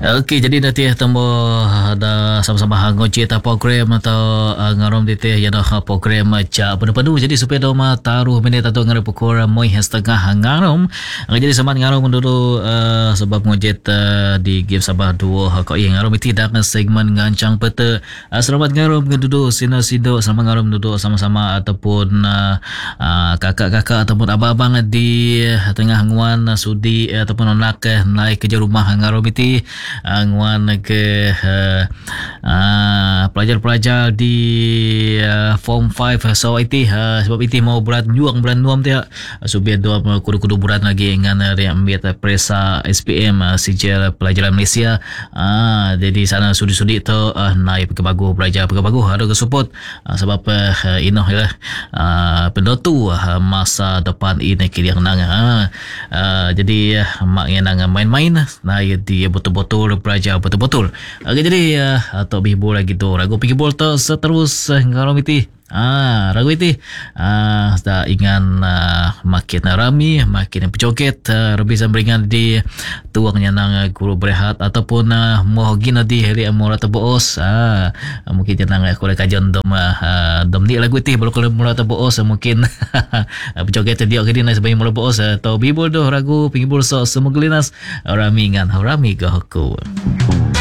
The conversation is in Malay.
Okey, jadi nanti temu ada sama-sama ngoci ta program atau ngarom di teh yana program ca penuh-penuh jadi supaya doma taruh minit atau ngarom pukul moi setengah ngarom. Jadi sama ngarom dulu sebab ngojet di game Sabah 2 kau yang ngarom tidak segmen ngancang pete. Selamat ngarom dulu sino-sino sama ngarom dulu sama-sama ataupun kakak-kakak ataupun abang-abang di tengah nguan sudi ataupun anak naik ke rumah ngarom itu nguan ke pelajar-pelajar di form 5 so itu sebab itu mau berat juang bulan 6 dia subia dua kudu-kudu berat lagi dengan dia ambil presa SPM sijil pelajaran Malaysia jadi sana sudi-sudi tu naik bagus belajar bagus ada ke support sebab inoh ya pendotu masa depan ini kiri yang nang jadi mak yang nang main-main nah dia betul-betul belajar betul-betul. Okay, jadi atau bihibur lagi tu ragu pergi bol tu seterus ngarom itu ragu itu dah ingan makin rami makin pejoget lebih sambringan di tuangnya nang guru berehat ataupun mau gina di hari mula terboos mungkin jangan aku kajian dom ni lagu itu kalau mula terboos mungkin pejoget dia kini nak sebagai mula boos atau bihibur tu ragu pergi bol so semua gelinas rami ngan rami ke aku